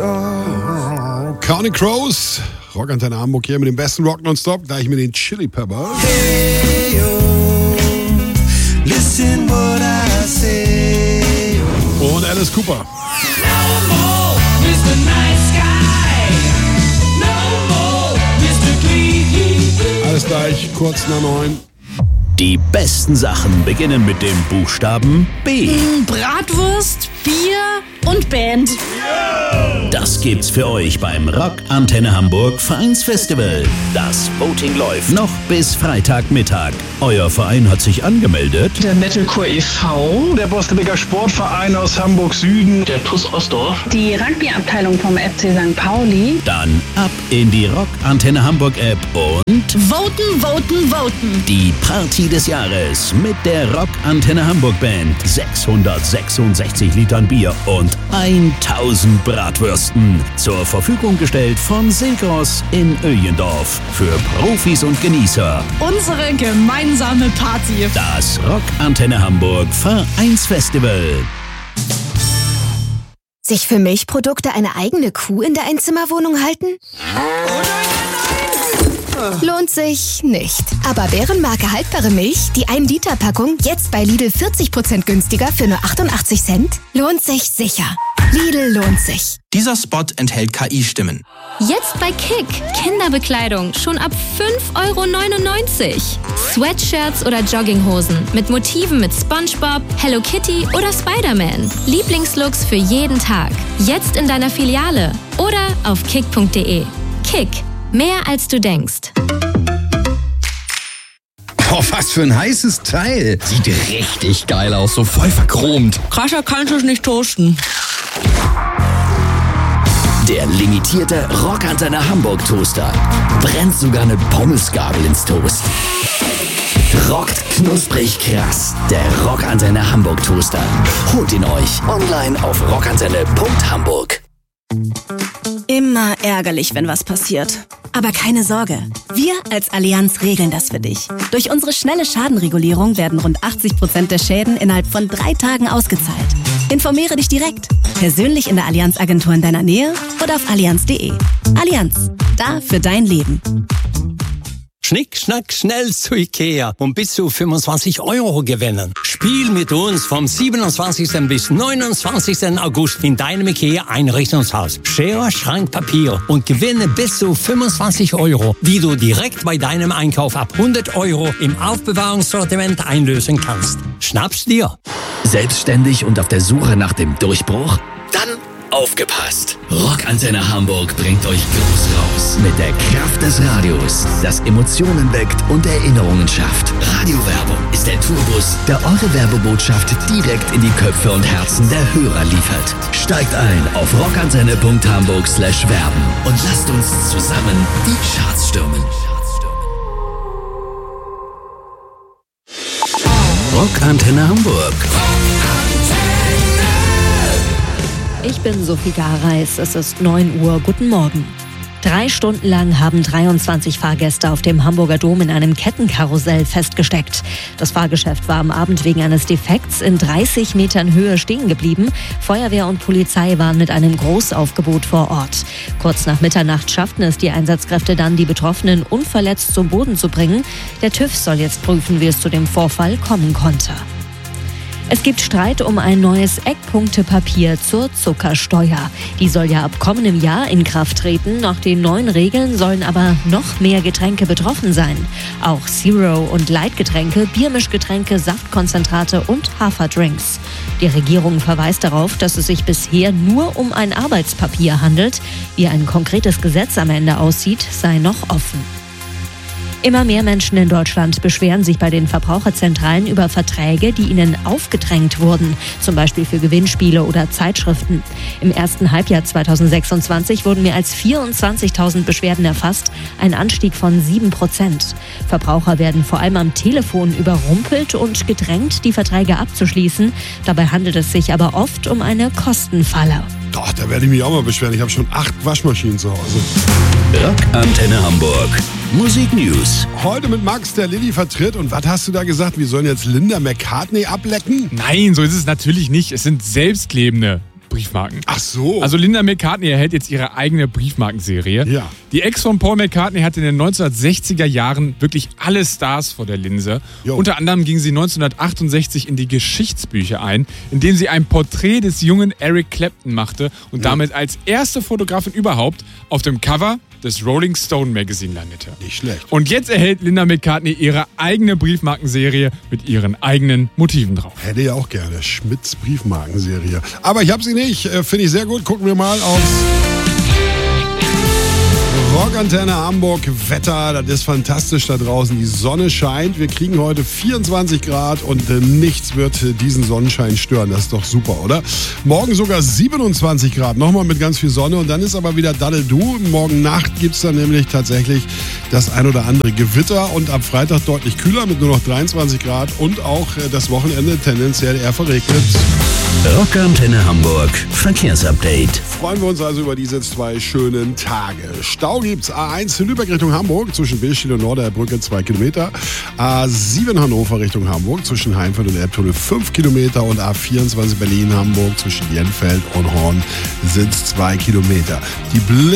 Counting Crows, Rockantenne Hamburg hier mit dem besten Rock nonstop, gleich mit den Chili Peppers. Hey, yo, listen what I say. Und Alice Cooper. No more Mr. Nice Guy. No more Mr. Clean. Alles gleich, kurz nach 9. Die besten Sachen beginnen mit dem Buchstaben B. Bratwurst, Bier und Band. Das gibt's für euch beim Rock Antenne Hamburg Vereinsfestival. Das Voting läuft noch bis Freitagmittag. Euer Verein hat sich angemeldet. Der Metalcore e.V., der Bostebeker Sportverein aus Hamburg Süden, der TuS Ostdorf, Die Rugby-Abteilung vom FC St. Pauli. Dann ab in die Rock Antenne Hamburg App und Voten, voten, voten. die Party des Jahres mit der Rock Antenne Hamburg Band. 666 Litern Bier und 1000 Bratwürsten. Zur Verfügung gestellt von Silgros in Öjendorf. Für Profis und Genießer. Unsere gemeinsame Party. Das Rock Antenne Hamburg Vereinsfestival. Sich für Milchprodukte eine eigene Kuh in der Einzimmerwohnung halten? Lohnt sich nicht. Aber Bärenmarke haltbare Milch, die 1-Liter-Packung, jetzt bei Lidl 40% günstiger für nur 88 Cent? Lohnt sich sicher. Lidl lohnt sich. Dieser Spot enthält KI-Stimmen. Jetzt bei Kick. Kinderbekleidung schon ab 5,99 €. Sweatshirts oder Jogginghosen mit Motiven mit SpongeBob, Hello Kitty oder Spider-Man. Lieblingslooks für jeden Tag. Jetzt in deiner Filiale oder auf kick.de. Kick. Mehr als du denkst. Oh, was für ein heißes Teil. Sieht richtig geil aus, so voll verchromt. Krascher kannst du es nicht toasten. Der limitierte Rockantenne Hamburg Toaster brennt sogar eine Pommesgabel ins Toast. Rockt knusprig krass. Der Rockantenne Hamburg Toaster. Holt ihn euch online auf rockantenne.hamburg. Immer ärgerlich, wenn was passiert. Aber keine Sorge, wir als Allianz regeln das für dich. Durch unsere schnelle Schadenregulierung werden rund 80% der Schäden innerhalb von 3 Tagen ausgezahlt. Informiere dich direkt, persönlich in der Allianz-Agentur in deiner Nähe oder auf allianz.de. Allianz, da für dein Leben. Schnick, schnack, schnell zu Ikea und bis zu 25 € gewinnen. Spiel mit uns vom 27. bis 29. August in deinem Ikea-Einrichtungshaus. Schere, Schrank, Papier und gewinne bis zu 25 €, die du direkt bei deinem Einkauf ab 100 € im Aufbewahrungssortiment einlösen kannst. Schnapp's dir! Selbstständig und auf der Suche nach dem Durchbruch? Dann aufgepasst! Rockantenne Hamburg bringt euch groß raus mit der Kraft des Radios, das Emotionen weckt und Erinnerungen schafft. Radiowerbung ist der Tourbus, der eure Werbebotschaft direkt in die Köpfe und Herzen der Hörer liefert. Steigt ein auf rockantenne.hamburg/werben und lasst uns zusammen die Charts stürmen. Rockantenne Hamburg. Ich bin Sophie Gareis, es ist 9 Uhr, guten Morgen. 3 Stunden lang haben 23 Fahrgäste auf dem Hamburger Dom in einem Kettenkarussell festgesteckt. Das Fahrgeschäft war am Abend wegen eines Defekts in 30 Metern Höhe stehen geblieben. Feuerwehr und Polizei waren mit einem Großaufgebot vor Ort. Kurz nach Mitternacht schafften es die Einsatzkräfte dann, die Betroffenen unverletzt zum Boden zu bringen. Der TÜV soll jetzt prüfen, wie es zu dem Vorfall kommen konnte. Es gibt Streit um ein neues Eckpunktepapier zur Zuckersteuer. Die soll ja ab kommendem Jahr in Kraft treten. Nach den neuen Regeln sollen aber noch mehr Getränke betroffen sein. Auch Zero- und Light-Getränke, Biermischgetränke, Saftkonzentrate und Haferdrinks. Die Regierung verweist darauf, dass es sich bisher nur um ein Arbeitspapier handelt. Wie ein konkretes Gesetz am Ende aussieht, sei noch offen. Immer mehr Menschen in Deutschland beschweren sich bei den Verbraucherzentralen über Verträge, die ihnen aufgedrängt wurden, zum Beispiel für Gewinnspiele oder Zeitschriften. Im ersten Halbjahr 2026 wurden mehr als 24.000 Beschwerden erfasst, ein Anstieg von 7%. Verbraucher werden vor allem am Telefon überrumpelt und gedrängt, die Verträge abzuschließen. Dabei handelt es sich aber oft um eine Kostenfalle. Doch, da werde ich mich auch mal beschweren. Ich habe schon 8 Waschmaschinen zu Hause. Rockantenne Hamburg. Musik News. Heute mit Max, der Lilly vertritt. Und was hast du da gesagt? Wir sollen jetzt Linda McCartney ablecken? Nein, so ist es natürlich nicht. Es sind Selbstklebende. Briefmarken. Ach so. Also Linda McCartney erhält jetzt ihre eigene Briefmarkenserie. Ja. Die Ex von Paul McCartney hatte in den 1960er Jahren wirklich alle Stars vor der Linse. Jo. Unter anderem ging sie 1968 in die Geschichtsbücher ein, indem sie ein Porträt des jungen Eric Clapton machte und damit als erste Fotografin überhaupt auf dem Cover des Rolling Stone Magazine landete. Nicht schlecht. Und jetzt erhält Linda McCartney ihre eigene Briefmarkenserie mit ihren eigenen Motiven drauf. Hätte ja auch gerne. Schmidts Briefmarkenserie. Aber ich habe sie nicht. Finde ich sehr gut. Gucken wir mal aufs Rockantenne Hamburg. Wetter, das ist fantastisch da draußen. Die Sonne scheint. Wir kriegen heute 24 Grad und nichts wird diesen Sonnenschein stören. Das ist doch super, oder? Morgen sogar 27 Grad. Nochmal mit ganz viel Sonne und dann ist aber wieder Daddel-Du. Morgen Nacht gibt es dann nämlich tatsächlich das ein oder andere Gewitter und ab Freitag deutlich kühler mit nur noch 23 Grad und auch das Wochenende tendenziell eher verregnet. Rockantenne Hamburg Verkehrsupdate. Freuen wir uns also über diese 2 schönen Tage. Stau gibt's A1 Lübeck Richtung Hamburg zwischen Billstedt und Norderbrücke 2 Kilometer. A7 Hannover Richtung Hamburg zwischen Heimfeld und Elbtunnel 5 Kilometer und A24 Berlin-Hamburg zwischen Jenfeld und Horn sind 2 Kilometer. Die